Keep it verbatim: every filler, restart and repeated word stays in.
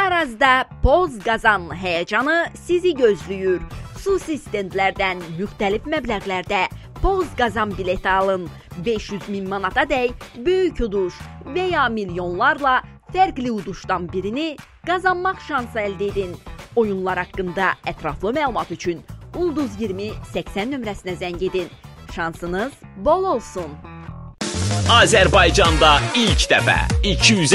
ərazidə Poz Qazan həyəcanı sizi gözləyir. Xüsusi stendlərdən müxtəlif məbləğlərdə Poz Qazan bileti alın. beş yüz min manata dək böyük uduş və ya milyonlarla fərqli uduşdan birini qazanmaq şansı əldə edin. Oyunlar haqqında ətraflı məlumat üçün Ulduz iyirmi səksən nömrəsinə zəng edin. Şansınız bol olsun. Azərbaycanda ilk dəfə iki yüz